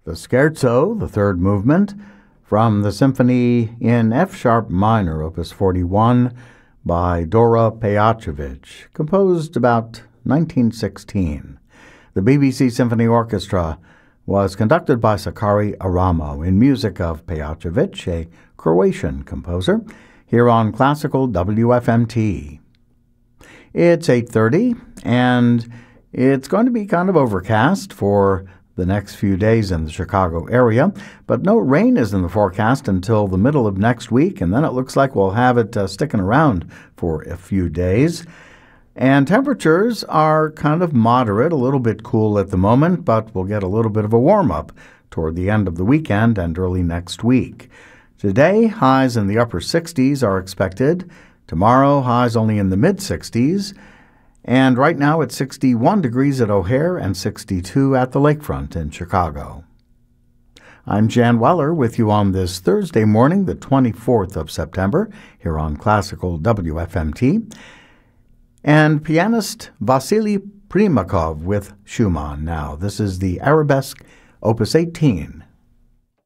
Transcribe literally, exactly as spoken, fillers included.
The Scherzo, the third movement, from the Symphony in F-sharp minor, opus forty-one, by Dora Pejacevic, composed about nineteen sixteen. The B B C Symphony Orchestra was conducted by Sakari Aramo in music of Pejacevic, a Croatian composer, here on Classical W F M T. It's eight thirty, and it's going to be kind of overcast for the next few days in the Chicago area, but no rain is in the forecast until the middle of next week, and then it looks like we'll have it uh, sticking around for a few days. And temperatures are kind of moderate, a little bit cool at the moment, but we'll get a little bit of a warm-up toward the end of the weekend and early next week. Today, highs in the upper sixties are expected. Tomorrow, highs only in the mid-sixties. And right now it's sixty-one degrees at O'Hare and sixty-two at the Lakefront in Chicago. I'm Jan Weller with you on this Thursday morning, the twenty-fourth of September, here on Classical W F M T. And pianist Vasily Primakov with Schumann now. This is the Arabesque, Opus eighteen.